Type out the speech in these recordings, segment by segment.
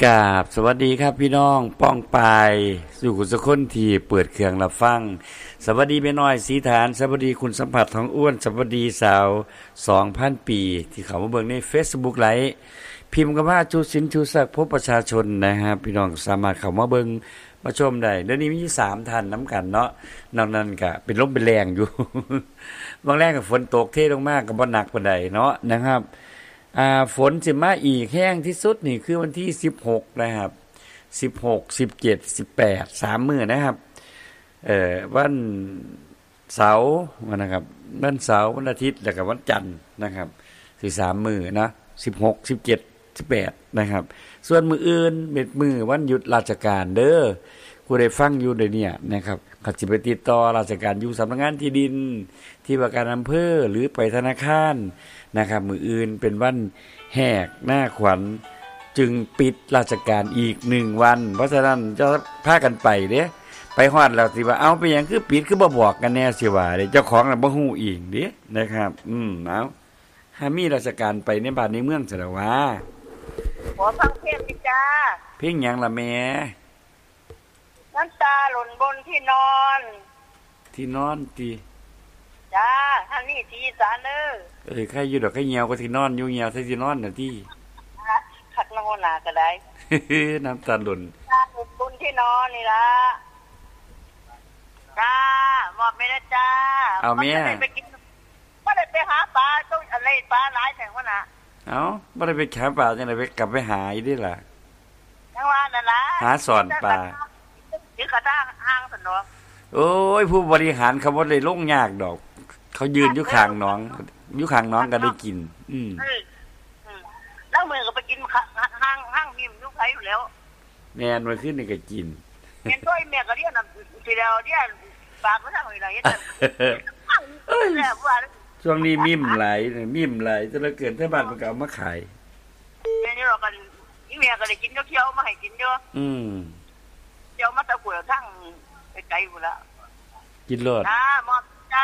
กราบสวัสดีครับพี่น้องป้องปายสู่คุณสกุลที่เปิดเครื่องรับฟังสวัสดีแม่น้อยสีฐานสวัสดีคุณสัมผัสทองอ้วนสวัสดีสาว 2,000 ปีที่เขามาเบิ่งใน Facebook ไลฟ์พิมพ์คำว่าชูสินชูศักดิ์พบประชาชนนะครับพี่น้องสามารถเข้ามาเบิ่งมาชมได้เดี๋ยวนี้มี3ท่านนำกันเนาะนอกนั้นก็เป็นลมเป็นแรงอยู่ บางแรงก็ฝนตกเทลงมากก็บ่หนักปานใดเนาะนะครับฝนสิมาอีกแห้งที่สุดนี่คือวันที่16นะครับ16 17 18 3มื้อนะครับวันเสาร์นะครับวันเสาร์วันอาทิตย์แล้วก็วันจันทร์นะครับสิ3มื้อนะ16 17 18นะครับส่วนมื้ออื่นเป็นมื้อวันหยุดราชการเด้อผู้ใดฟังอยู่เดี๋ยวนี้นะครับเขาสิไปติดต่อราชการอยู่สำนักงานที่ดินที่ว่าการอำเภอหรือไปธนาคารนะครับมื้ออื่นเป็นวันแหกหน้าขวัญจึงปิดราชการอีก1วันเพราะฉะนั้นจะพากันไปเด้ไปฮอดแล้วสิว่าเอาไปหยังคือปิดคือบ่บอกกันแน่สิว่าเด้เจ้าของน่ะบ่ฮู้อีกเด้นะครับเอาถ้ามีราชการไปในบ้านในเมืองซะแล้วว่าขอฟังเพลงดิจ้าเพลงหยังล่ะแม่น้ำตาหล่นบนที่นอนติจ้าท่านนี่ที่อีสานเด้อใครอยู่ดอกใครเหี่ยวก็ที่นอนอยู่เหี่ยวใส่ที่นอนน่ะติคักนอนหน้าก็ได้น้ำตาหล่นบนที่นอนนี่ล่ะจ้ามอบไม่ได้จ้าเอาแม่บ่ได้ไปหาปลาต้องอะไรปลาหลายแท้ว่าน่ะเอ้าบ่ได้ไปหาปลาจังได๋ไปกลับไปหาอีกดิล่ะจังว่านั่นล่ะหาสอนปลาสิกระด้างห่างซั่นเนาะโอ้ยผู้บริหารเขาบ่ได้ลงยากดอกเขายืนอยู่ข้างน้องก็ได้กินแล้วมือก็ไปกินห้างหิมอยู่ไผอยู่แล้วแม่นมื้อคืนนี่ก็กินเห็นตัวแม่ก็เรียนน่ะสิแล้วเรียนฝากไว้ทางอีหลายเฮ็ดแล้วว่าช่วงนี้มิ่มหลายแต่ละเกินแต่บ้านมันก็เอามาขายแม่นี่เรากันอีแม่ก็ได้กินเคี้ยวมาให้กินอยู่เคี้ยวมาตะกั่วทั้งไปไกลพุ่นละกินโลดมอบจ้าม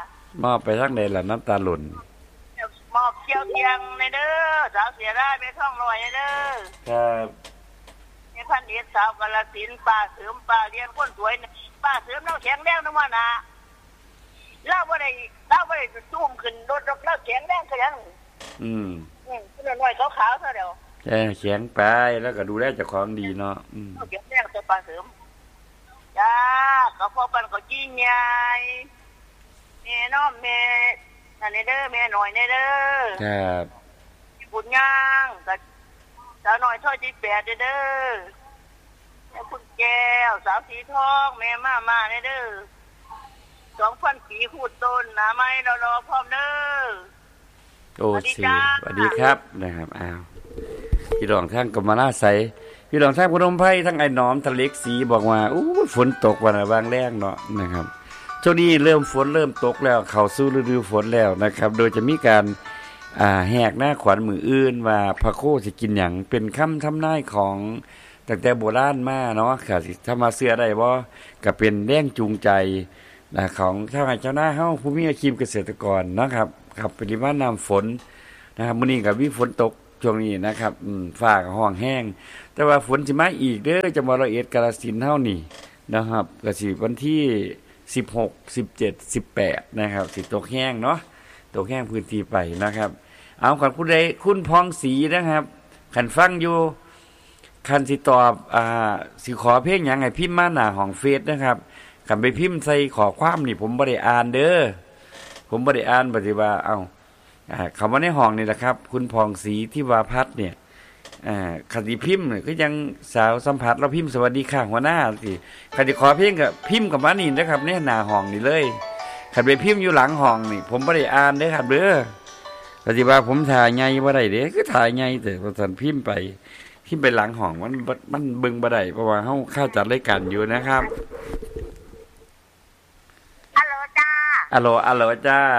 อบไปทางใดล่ะน้ำตาหล่นมอบเคี้ยวเที่ยงในเด้อสาวเสียได้ไปท่องลอยในเด้อครับมีพันเอกสาวกาฬสินธุ์ป้าเสริมป้าเรียนคนสวยป้าเสริมเราแข็งแรงนำว่าน่ะเราบ่ได้ตุ้มขึ้นรถเราแข็งแรงคือหยังคือน้อยขาวๆซะเดี๋ยวแข็งไปแล้วก็ดูแลเจ้าของดีเนาะแข็งแรงตัวป้าเสริมจ้าก็พอปันก็จี้ใหญ่แม่น้อมแม่นั่นเด้อแม่น้อยเด้อครับบุญย่างก็สาวน้อยช่อยที่8เด้อแม่คุณแก้วสาวสีทองแม่มาเด้อ2,000 ปีพูดต้นหน้าไม้รอพร้อมเด้อโอ้สิสวัสดีครับนะครับอ้าวพี่รองทางกมนาไสพี่รองทางพนมไพรทั้งไอ้หนอมทะเลกสีบอกว่าอู้ฝนตกวันบางแรงเนาะนะครับช่วงนี้เริ่มฝนเริ่มตกแล้วเข้าสู่ฤดูฝนแล้วนะครับโดยจะมีการแหกหน้าขวัญมืออื่นว่าพระโคสิกินหยังเป็นคำทำนายของตั้งแต่โบราณมาเนาะค่ะสิถ้ามาเชื่อได้บ่ก็เป็นแรงจูงใจของชาวไร่ชาวนาเฮาผู้มีอาชีพเกษตรกรนะครับครับปริมาณน้ำฝนนะครับมื้อนี้ก็มีฝนตกช่วงนี้นะครับฟ้าก็ห้องแห้งแต่ว่าฝนสิมาอีกเด้อจังหวัดร้อยเอ็ดกาฬสินธุ์เฮานี่นะครับก็สิวันที่16 17 18นะครับสิตกแห้งเนาะตกแห้งพื้นที่ไปนะครับเอาคันผู้ใดคุณพองศรีนะครับคันฟังอยู่คันสิตอบสิขอเพลงหยังให้พิมพ์มาหน้าห้องเฟซนะครับคันไปพิมพ์ใส่ขอความนี่ผมบ่ได้อ่านเด้อผมบ่ได้อ่านปฏิว่าเอาคำว่าในห้องนี่แหละครับคุณพองศรีที่วาพัฒน์เนี่ยคันสิพิมพ์ก็ยังสาวสัมผัสเราพิมพ์สวัสดีค่ะหัวหน้าสิคันสิขอเพลงก็พิมพ์กับมานี่นะครับในหน้าห้องนี่เลยคันไปพิมพ์อยู่หลังห้องนี่ผมบ่ได้อ่านเด้อครับเด้อปฏิว่าผมถ่ายใหญ่บ่ได้เด้คือถ่ายใหญ่แต่พอท่านพิมพ์ไปหลังห้องมันเบิ่งบ่ได้เพราะว่าเฮาค่าจัดรายการอยู่นะครับฮัลโหลจ้าฮัลโหลจ้า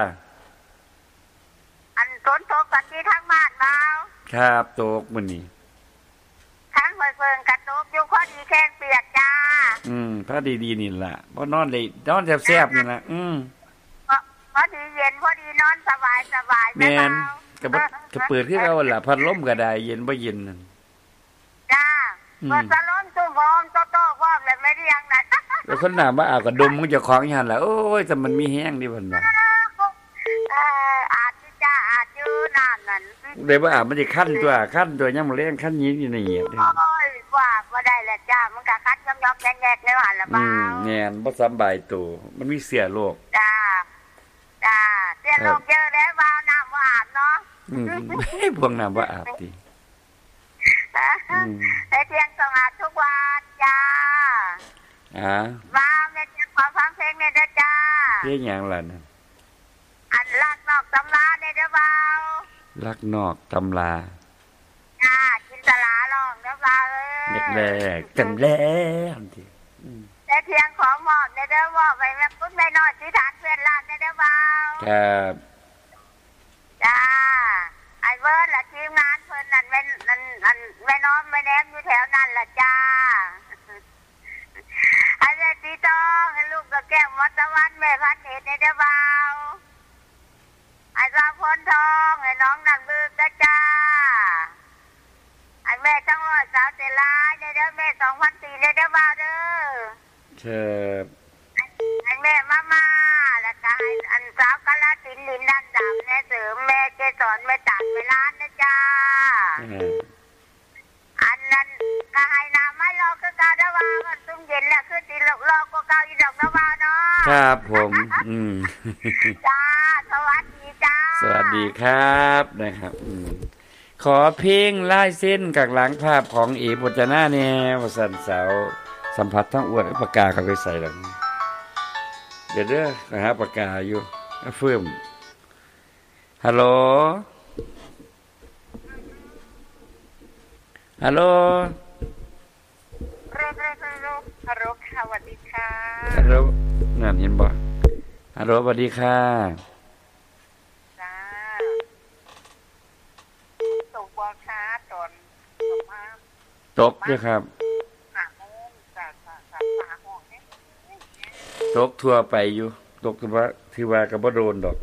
อันฝนตกกันที่ทางบ้านเมาครับตกมื้อนี้ทั้งเพิ่งกระตกอยู่พอดีแข้งเปียกจ้าพอดีๆนี่ล่ะบ่นอนเลยนอนแซ่บๆนี่ล่ะพอดีเย็นพอดีนอนสบายแม่นก็เปิดคือเอาล่ะพัดลมก็ได้เย็นบ่เย็นนั่นจ้ามาสลอนตุ้มหอมโตโต้ความเลยไม่ได้ยังนะแล้วคนหน้ามาอาบก็ดมมึงเจ้าของอีหั่นล่ะโอ้ยแต่มันมีแห้งดิเพิ่นว่าอาจจะอาจอยู่นานนั้นได้บ่อาบมันสิคันตัวยังบ่แรงคันยิงอยู่ในเหยียดเด้อโอ้ยว่าบ่ได้แหละจ้ามันก็คัดยอกๆแยกๆในหันละเปล่าแม่นบ่สำบายตัวมันมีเสียโรคจ้าเสียโรคเยอะแล้วบ่าวน้ำบ่อาบเนาะพวกน้ำบ่อาบติไอ้เที่ยงต้องอาบทุกวันจ้าบ่าวเนี่ยจะขอฟังเพลงเนี่ยเด้อจ้าเพลงหยังล่ะนั่นอันลักนอกตำราเนี่ยเด้อบ่าวลักนอกตำรากินสลาลองเด้อบ่าวเอ้ยแรกๆกันแล้วติแต่เที่ยงของหมอบเนี่ยเด้อบอกไปแม่ปุ๊บแม่น้อยที่ฐานเพื่อนลานเนี่ยเด้อบ่าวครับจ้าไอ้เบิร์ดล่ะทีมงานเพิ่นนั่นแม่น้อมแม่แนมอยู่แถวนั่นล่ะจ้าไอ้เด็กตีต้องให้ลูกกับแก้มวัดตะวันแม่พันเหตุในเด้อบ่าวไอ้สาวพลทองไอ้น้องนั่นบึกนะจ้าไอ้แม่จังหวัดสาวเสลาในเด้อแม่2,400ในเด้อบ่าวเด้อครับไอ้แม่มาแล้วก็ให้อันสาวกะลาสินลินดันดำแม่เสริมแม่เจสอนแม่ตักแม่ล้านนะจ้าอันนั้นก็ให้น้ำไม่รอคือเก่าเด้อว่ามันซุ่มเย็นแล้วคือตีรอก็เก่าอีดอกเด้อว่าเนาะครับผมจ้าสวัสดีจ้าสวัสดีครับนะครับขอเพลงลายเส้นกับหลังภาพของเอพจนาแนวสันสาวสัมผัสทั้งอ้วนปากกาเขาไปใส่หลังเดี๋ยวเด้อหาปากกาอยู่เฟิ่มฮัลโหลฮัลโหลฮัลโหลค่ะสวัสดีค่ะฮัลโหลนั่นเห็นบ่ฮัลโหลสวัสดีค่ะจ้าตกบ่ค่ะตอนตกด้วยครับตกทั่วไปอยู่ตกถือว่าก็บ่โดนดอก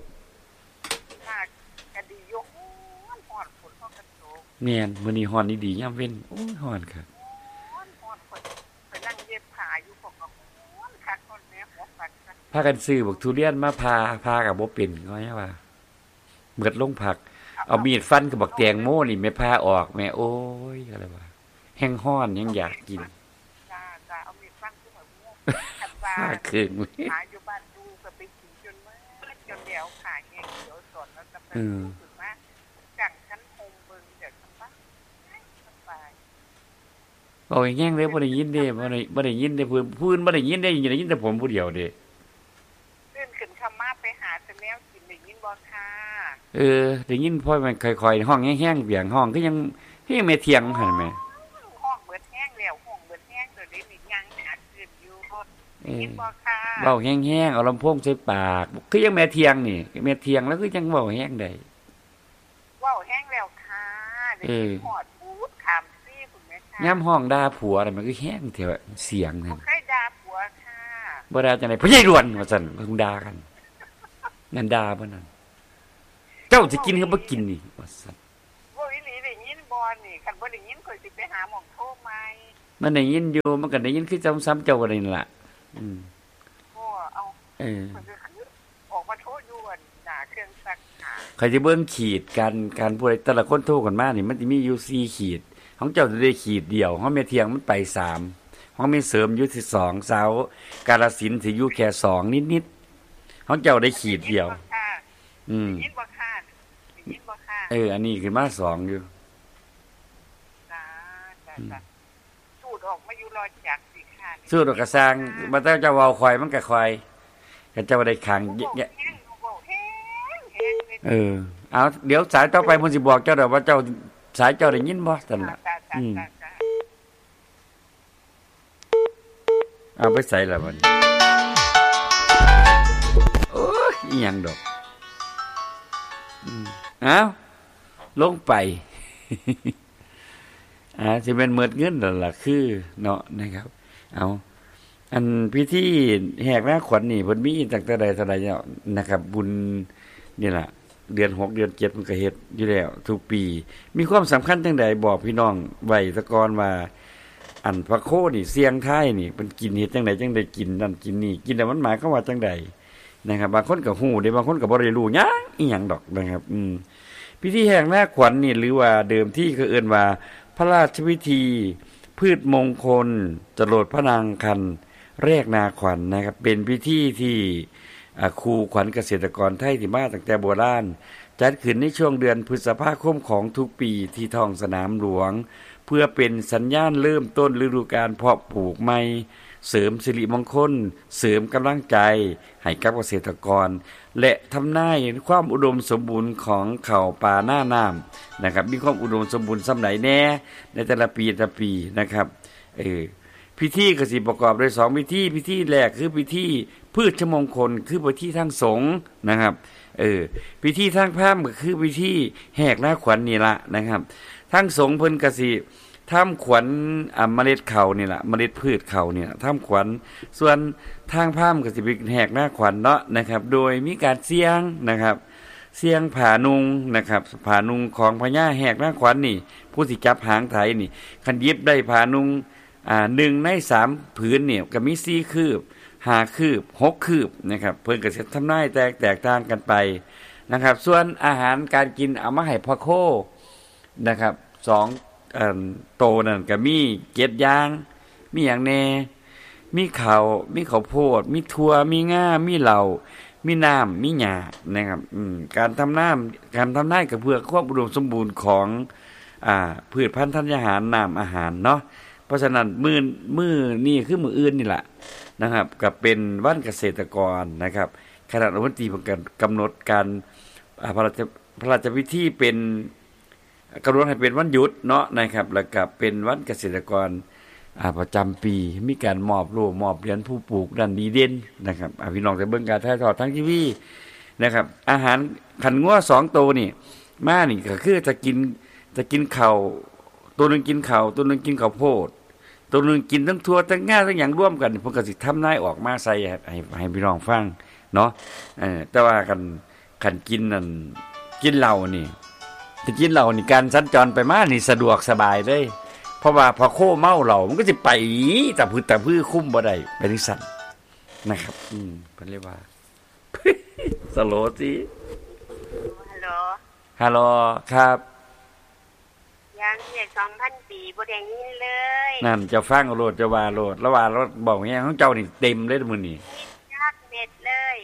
แม่นมื้อนี้ฮ้อนดีๆยามเว้นโอ้ยฮ้อนค่ะไปนั่งเย็บผ้าอยู่พวกก็ฮ้อนคักคนแม่หัวฟันพากันซื้อบักทุเรียนมาพาก็บ่เป็นก็ว่าว่าเบิดลงผักเอามีดฟันกับบักแตงโมนี่แม่พาออกแม่โอ้ยอะไรวะแห้งฮ้อนยังอยากกินจ้าเอามีดฟันคือแบบม่วงคันว่าคืนหาอยู่บ้านดูก็ไปกินจนจนแล้วขาแห้งเขียวสดแล้วจะเป็นรู้สึกว่าจังชั้นโฮมเบิ่งเดี๋ยวซั่นป่ะสบายบอกแห้งเลยบ่ได้ยินเด้บ่ได้ยินเด้พื้นบ่ได้ยินได้ยินแต่ผมผู้เดียวเด้ตื่นขึ้นคำมาไปหาแต่แนวกินได้ยินบ่ค่ะได้ยินพ่อมันค่อยๆห้องแห้งๆเบียงห้องก็ยังแม่เถียงหั่นแม่ห้องเบิดแห้งแล้วห้องเบิดแห้งเดี๋ยวนี้มียังหาขึ้นอยู่ได้ยินบ่ค่ะเว้าแห้งๆเอาลำโพงใส่ปากคือยังแม่เถียงนี่แม่เถียงแล้วคือจังเว้าแห้งได้เว้าแห้งแล้วค่ะได้ฮอดพูดถามซี่คุณแม่ค่ะยามห้องด่าผัวน่ะมันคือแห้งแท้เสียงนั่นใครด่าผัวค่ะบ่ด่าจังได๋พ่อใหญ่ด่วนว่าซั่นเพิ่นด่ากันนั่นด่าบ่นั่นเจ้าสิกินคือบ่กินนี่ว่าซั่นบ่อีหลีได้ยินบ่นี่คันบ่ได้ยินข่อยสิไปหาหม่องโทรใหม่มันได้ยินอยู่มันก็ได้ยินคือซ้ำๆเจ้าก็ได้นั่นล่ะโอ้เอามันก็คือออกมาโทรอยู่อันหน้าเครื่องซักผ้าใครสิเบิ่งขีดการผู้ใดแต่ละคนโทรกันมานี่มันสิมีอยู่4ขีดของเจ้าจะได้ขีดเดียวของแม่เทียงมันไป3ของแม่เสริมอยู่ที่2สาวกาฬสินธุ์สิอยู่แค่2นิดๆของเจ้าได้ขีดเดียวยินบ่ค่ะยินบ่ค่ะอันนี้ขึ้นมา2อยู่จ้าสูดออกมาอยู่รอจักสิค่ะสูดออกก็สร้างบ่ต้องเจ้าเว้าค่อยมันก็ค่อยก็เจ้าได้ขังเอาเดี๋ยวสายต่อไปผมสิบอกเจ้าดอกว่าเจ้าสายเจ้าได้ยินบ่ซั่นล่ะเอาไปใส่ละบัดนี้โอ้ยอีหยังดอกเอาลงไปสิเป็นเมิดเงินนั่นล่ะคือเนาะนะครับเอาอันพิธีแหกหน้าขวัญนี่เพิ่นมีตั้งแต่ใดเท่าใดแล้วนะครับบุญนี่ล่ะเดือน6เดือน7มันก็เฮ็ดอยู่แล้วทุกปีมีความสำคัญจังใดบอกพี่น้องไว้ซะก่อนว่าอันพระโคนี่เสียงไทยนี่มันกินเฮ็ดจังไดจังได้กินนั่นกินนี่กินแล้วมันหมายความว่าจังไดนะครับบางคนก็ฮู้ได้บางคนก็บ่ได้รู้หยังอีหยังดอกนะครับพิธีแห่งนาคขวัญนี่หรือว่าเดิมที่เขาเอิ้นว่าพระราชพิธีพืชมงคลจรดพระนางคันแรกนาขวัญนะครับเป็นพิธีที่ครูขวัญเกษตรกรไทยที่มาตั้งแต่โบราณจัดขึ้นในช่วงเดือนพฤษภาคมของทุกปีที่ท้องสนามหลวงเพื่อเป็นสัญญาณเริ่มต้นฤดูกาลเพาะปลูกใหม่เสริมสิริมงคลเสริมกำลังใจให้กับเกษตรกรและทำนายความอุดมสมบูรณ์ของข้าวป่าหน้าน้ำนะครับมีความอุดมสมบูรณ์สำไหนแน่ในแต่ละปีนะครับพิธีก็สิประกอบด้วย2พิธีพิธีแรกคือพิธีพืชมงคลคือพิธีทางสงฆ์นะครับพิธีทางพราหมณ์ก็คือพิธีแหกนาคขวัญนี่ละนะครับทางสงฆ์เพิ่นก็สิทำขวัญเมล็ดข้าวนี่ล่ะเมล็ดพืชข้าวเนี่ยทำขวัญส่วนทางพราหมณ์ก็สิเป็นแหกนาคขวัญเนาะนะครับโดยมีการเสี่ยงนะครับเสี่ยงผานุงนะครับผานุงของพญาแหกนาคขวัญนี่ผู้สิจับหางไถนี่คันหยิบได้ผานุง1 ใน 3ผืนเนี่ยก็มี4คืบ5คืบ6คืบนะครับเพิ่นก็สิทำนายแตกต่างกันไปนะครับส่วนอาหารการกินเอามาให้พระโคนะครับ2โตนั่นก็มี7อย่างมีหยังแน่มีข้าวโพดมีถั่วมีง่ามีเหล้ามีน้ำมีหญ้านะครับการทำนายก็เพื่อความอุดมสมบูรณ์ของพืชพันธุ์ธัญญาหารน้ำอาหารเนาะเพราะฉะนั้นมื้อนี่คือมื้ออื่นนี่ล่ะนะครับก็เป็นวันเกษตรกรนะครับคณะรัฐมนตรีเพิ่นกำหนดการพระราชพิธีเป็นกำหนดให้เป็นวันหยุดเนาะนะครับแล้วก็เป็นวันเกษตรกรประจำปีมีการมอบเหรียญผู้ปลูกด้านดีเด่นนะครับพี่น้องจะเบิ่งการถ่ายทอดทางทีวีนะครับอาหารขันงัว2ตัวนี่มานี่ก็คือจะกินข้าวตัวนึงกินข้าวตัวนึงกินข้าวโพดตัวนึงกินทั้งทั่วทั้งง่าทั้งหยังร่วมกันเพิ่นก็สิทำนายออกมาใส่ให้พี่น้องฟังเนาะแต่ว่าคันกินนั่นกินเหล้านี่ถ้ากินเหล้านี่การสัญจรไปมานี่สะดวกสบายเลยเพราะว่าพอโคเมาเหล้ามันก็สิไปแต่พื้คุ้มบ่ได้ไปจังซั่นนะครับเพิ่นเรียกว่า สโลสิฮัลโหลครับยังเรียก 2,000 ปีบ่ได้ยินเลยนั่นจะฟังโลดจะว่าโลดแล้วว่ารถบอกแฮงของเจ้านี่เต็มเลยมื้อนี้ยักเม็ดเลย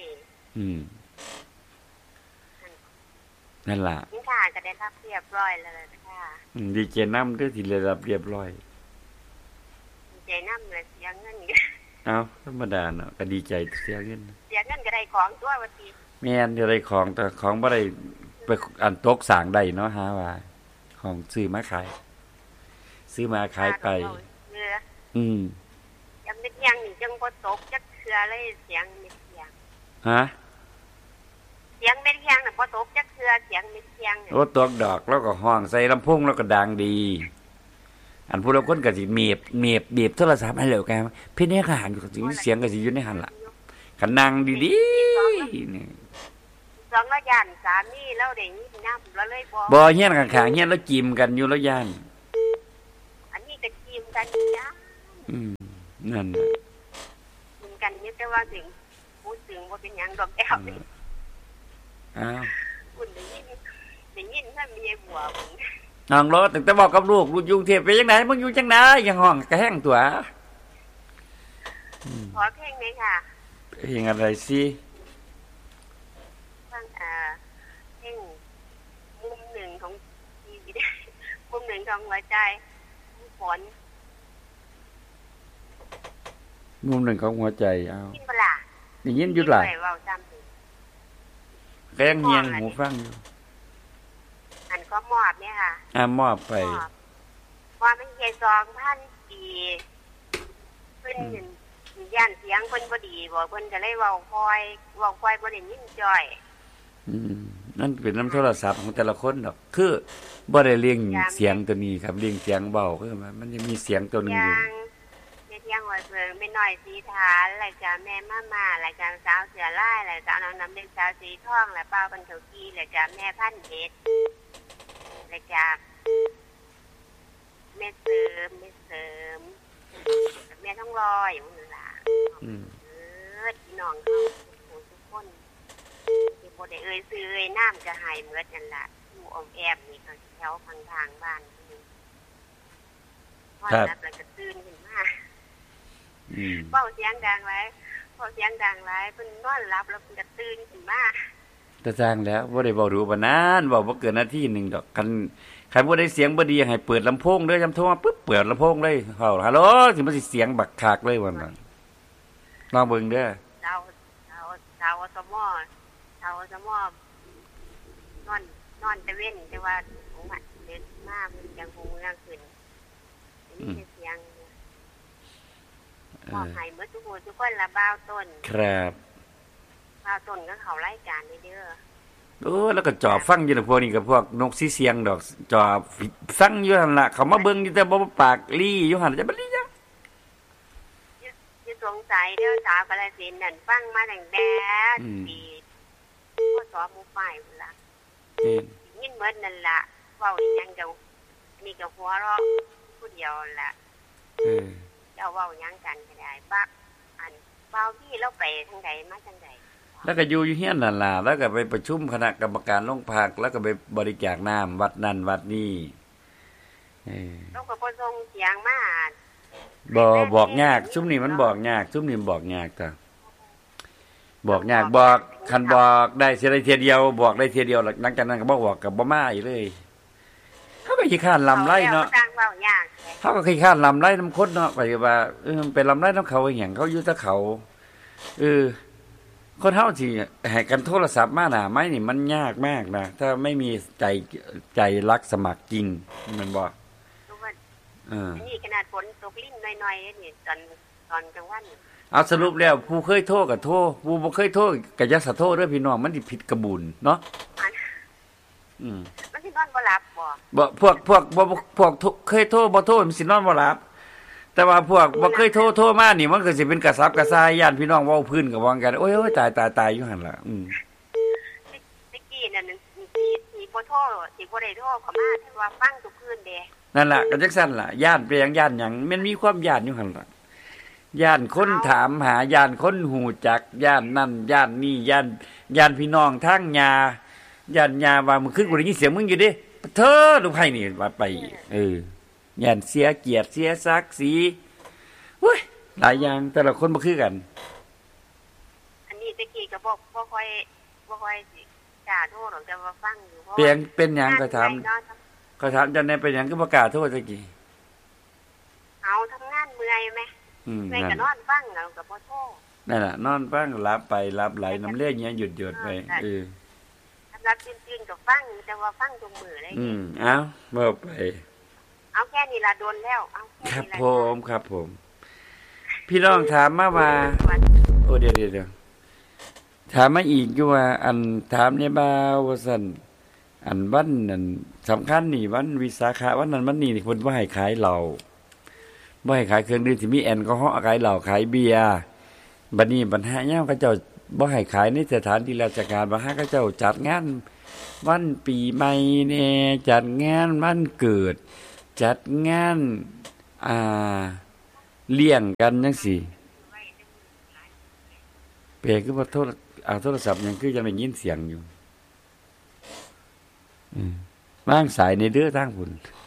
นั่นล่ะนี่ค่ะก็ได้รับเรียบร้อยแล้วค่ะดีเจนำเด้อที่ได้รับเรียบร้อยดีใจนำเลยเสียเงินเอ้าธรรมดาเนาะก็ดีใจเสียเงินก็ได้ของตัวว่าสิแม่นจะได้ของแต่ของบ่ได้ไปอันตกสร้างได้เนาะหาว่าของซื้อมาขายไปยังเม็ดยังนี่จังบ่ตกจักเทื่อเลยเสียงเม็ดยังฮะเสียงเม็ดยังน่ะบ่ตกจักเทื่อเสียงเม็ดยังโอ้ตกดอกแล้วก็ห้องใส่ลำโพงแล้วก็ดังดีอันผู้ละคนก็สิเมียบโทรศัพท์ให้แล้วกันเพิ่นเนี่ยก็หันอยู่เสียงก็สิอยู่ในหันล่ะคันนั่งดีๆนี่สองละย่านสามีแล้วได้ยินนำแล้วเลยบ่เฮียนข้างๆเฮียนแล้วจิ้มกันอยู่แล้วย่านอันนี้ก็จิ้มกันจ้ะนั่นจิ้มกันนี่แต่ว่าถึงพูดถึงบ่เป็นหยังดอกแก้วนี่อ้าวคุณได้ยินถ้ามีบัวมึงน้องรถตั้งแต่บอกกับลูกอยู่กรุงเทพไปจังได๋มึงอยู่จังได๋ยังห้องกระแห้งตัวขอเพลงนึงค่ะเพลงอะไรสิเพลงมุมหนึ่งของชีวิตมุมหนึ่งของหัวใจฝนมุมหนึ่งของหัวใจเอายินบ่ล่ะได้ยินอยู่ล่ะแกงเฮียงหูฟังอยู่อันก็มอบเนี่ยค่ะมอบไปว่ามันแค่ 2,000 ปีเพิ่นย่านเสียงเพิ่นบ่ดีบ่เพิ่นก็เลยเว้าค่อยบ่ได้ยินจ้อยนั่นเป็นน้ำโทรศัพท์ของแต่ละคนดอกคือบ่ได้เรียงเสียงตัวนี้ครับเรียงเสียงเบาคือมันจะมีเสียงตัวนึงอยู่เฮ็ดยังว่าเพิ่นแม่น้อยสีฐานแล้วก็แม่มาแล้วก็สาวเสือลายแล้วก็น้องน้ำเด็กสาวสีทองแล้วเป้ากันเถากี้แล้วก็แม่พันเพชรแล้วก็แม่เสริม 200มื้อล่ะพี่น้องเฮาทุกคนที่บ่ได้เอ่ยชื่อเอ่ยนามก็ให้หมดนั่นล่ะอยู่อ้อมแอมนี่ก็แถวข้างทางบ้านนี่พอนับแล้วก็ตื่นขึ้นมาเว้าเสียงดังหลายเพิ่นนอนหลับแล้วเพิ่นก็ตื่นขึ้นมาจะสร้างแล้วบ่ได้เว้าดูปานนั้นเว้าบ่เกินนาทีนึงดอกคันบ่ได้เสียงบ่ดีให้เปิดลำโพงเด้อยามโทรมาปึ๊บเปิดลำโพงเลยเฮาฮัลโหลสิมันสิเสียงบักคักเลยว่านั้นลองเบิ่งเด้อชาวอสมนอนตะเว้นแต่ว่าของมันเดินมามันยังคงเมืองขึ้นนี่เสียงบอกให้หมดทุกคนละบ่าวต้นครับบ่าวต้นก็เข้ารายการเด้อแล้วก็จอบฟังอยู่น่ะพวกนี้กับพวกนกสีเสียงดอกจอบฟังอยู่หั่นล่ะเขามาเบิ่งอยู่แต่บ่ปากลี่อยู่หั่นจะบ่ลี่จังอยู่สงสัยเด้อสาวกาฬสินธุ์นั่นฟังมาตั้งแต่ปีพศหมู่ฝ่ายพุ่นล่ะยินหมดนั่นล่ะเว้าอีหยังก็นี่ก็หัวเราะผู้เดียวล่ะเจ้าเว้าหยังกันก็ได้บักอันเบาพี่เราไปทางใดมาทางใดแล้วก็อยู่เฮียนนั่นล่ะแล้วก็ไปประชุมคณะกรรมการโรงพักแล้วก็ไปบริจาคน้ำวัดนั่นวัดนี้แล้วก็บ่ส่งเสียงมาบอกยากซุมนี้มันบอกยากซุมนี้บอกยากจ้ะบอกยากบอกคันบอกได้เสียได้เทียเดียวบอกได้เทียเดียวหลังจากนั้นก็บ่บอกกับบ่มาอีกเลยเฮาก็ขี้ข้านลำไรเนาะเฮาก็ขี้ข้านลำไรน้ำคดเนาะไปว่าเป็นลำไรน้ำเขาอีหยังเขาอยู่แต่เขาคนเฮาสิให้กันโทรศัพท์มาหน้าไม้นี่มันยากมากนะถ้าไม่มีใจรักสมัครจริงมันบ่นี่ขนาดฝนตกลิ้นน้อยๆนี่ตอนกลางวันเอาสรุปแล้วผู้เคยโทษก็โทษผู้บ่เคยโทษก็อย่าสะโทษเด้อพี่น้องมันสิผิดกระบุญเนาะมันสินอนบ่หลับบ่พวกเคยโทษบ่โทษมันสินอนบ่หลับแต่ว่าพวกบ่เคยโทษมานี่มันก็สิเป็นกระซับกระซายญาติพี่น้องเว้าพื้นก็ว่ากันโอ้ยตายอยู่หั่นล่ะตะกี้นั่นสิบ่โทษสิบ่ได้โทษเข้ามาแต่ว่าฟังทุกคืนเด้นั่นล่ะก็จังซั่นล่ะญาติเป็นหยังมันมีความญาติอยู่หั่นล่ะญาติคนถามหาญาติคนหูจักญาตินั่นญาตินี่ญาติพี่น้องทางญาว่ามึงขึ้นกูได้ยินเสียงมึงอยู่ดิเธอลูกไผนี่ว่าไปญาติเสียเกียรติเสียศักดิ์ศรีเฮ้ยหลายอย่างแต่ละคนบ่คือกันอันนี้ตะกี้ก็บ่ค่อยกล้าโทษหรอกแต่ว่าฟังอยู่เป็นหยังก็ถามจังได๋เป็นหยังคือบ่กล้าโทษตะกี้เอาทำงานเมื่อยมั้ยเมื่อยก็นอนฟังแล้วก็บ่โทษนั่นล่ะนอนฟังหลับไปหลับไหลน้ำเลือดเงี้ยหยุดไปสำหรับตื่นๆก็ฟังแต่ว่าฟังทุกมื้อเลยเอาบ่ไปเอาแค่นี้ล่ะโดนแล้วเอาครับผมพี่น้องถามมาว่าโอ้เดี๋ยวถามมาอีกอยู่ว่าอันถามในบ่าวว่าซั่นอันวันนั้นสำคัญนี่วันวิสาขะวันนั้นวันนี้เพิ่นบ่ให้ขายเหล้าบ่ให้ขายเครื่องดื่มที่มีแอลกอฮอล์ขายเหล้าขายเบียร์บัดนี้ปัญหายามเขาเจ้าบ่ให้ขายในสถานที่ราชการบ่ให้เขาเจ้าจัดงานวันปีใหม่แน่จัดงานวันเกิดจัดงานเลี้ยงกันจังซี่เปคือว่าโทรศัพท์ยังคือยังได้ยินเสียงอยู่วางสายในเด้อทางพุ่น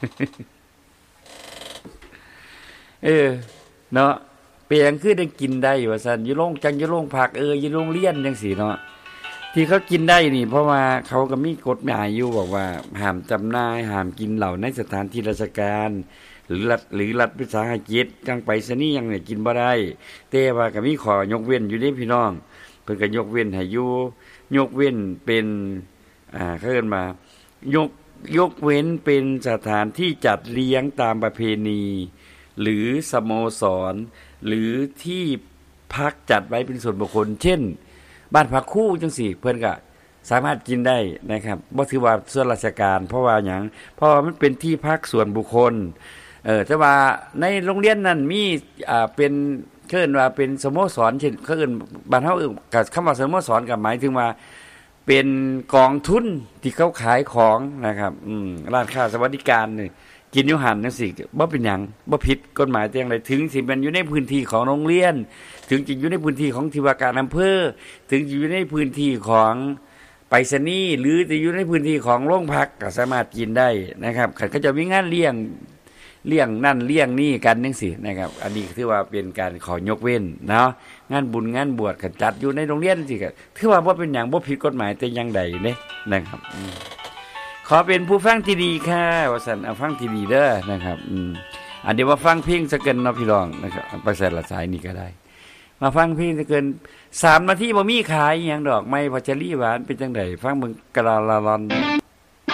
เนาะเปียงคือได้กินได้ว่าซั่นอยู่โรงพักอยู่โรงเรียนจังซี่เนาะที่เขากินได้นี่เพราะว่าเขาก็มีกฎหมายอยู่บอกว่าห้ามจำหน่ายห้ามกินเหล้าในสถานที่ราชการหรือรัฐวิสาหกิจจังไปรษณีย์ยังเนี่ยกินบ่ได้แต่ว่าก็มีข้อยกเว้นอยู่เด้พี่น้องเพิ่นก็ยกเว้นให้อยู่ยกเว้นเป็นเขาเอิ้นมายกเว้นเป็นสถานที่จัดเลี้ยงตามประเพณีหรือสโมสรหรือที่พักจัดไว้เป็นส่วนบุคคลเช่นบ้านพักคู่จังซี่เพิ่นก็สามารถกินได้นะครับบ่ถือว่าส่วนราชการเพราะว่าหยังเพราะมันเป็นที่พักส่วนบุคคลแต่ว่าในโรงเรียนนั้นมีเป็นเอิ้นว่าเป็นสโมสรเช่นเขาเอิ้นบ้านเฮาก็คำว่าสโมสรก็หมายถึงว่าเป็นกองทุนที่เขาขายของนะครับร้านค้าสวัสดิการนี่กินอยู่หันจังซี่บ่เป็นหยังบ่ผิดกฎหมายแต่อย่างใดถึงสิมันอยู่ในพื้นที่ของโรงเรียนถึงจะอยู่ในพื้นที่ของที่ว่าการอำเภอถึงจะอยู่ในพื้นที่ของไปรษณีย์หรือจะอยู่ในพื้นที่ของโรงพักก็สามารถกินได้นะครับคันเขาจะมีงานเลี้ยงนั่นเลี้ยงนี่กันจังซี่นะครับอันนี้ถือว่าเป็นการขอยกเว้นเนาะงานบุญงานบวชก็จัดอยู่ในโรงเรียนจังซี่ก็ถือว่าบ่เป็นหยังบ่ผิดกฎหมายแต่อย่างใดเด้นะครับขอเป็นผู้ฟังที่ดีค่ะว่าซั่นเอาฟังที่ดีเด้อนะครับอันเดี๋ยวมาฟังเพลงสักเกินเนาะพี่น้องนะครับไปใส่ละสายนี่ก็ได้มาฟังเพลงสักเกิน3 นาทีบ่มีขายอีหยังดอกไม้พัชรีหวานเป็นจังได๋ฟังเบิ่งกะลาลอน